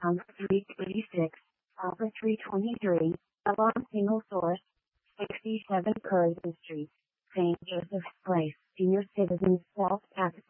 Pump 336, Upper 323, Alarm Single Source, 67 Curzon Street, St. Joseph's Place, Senior Citizens South Pacific.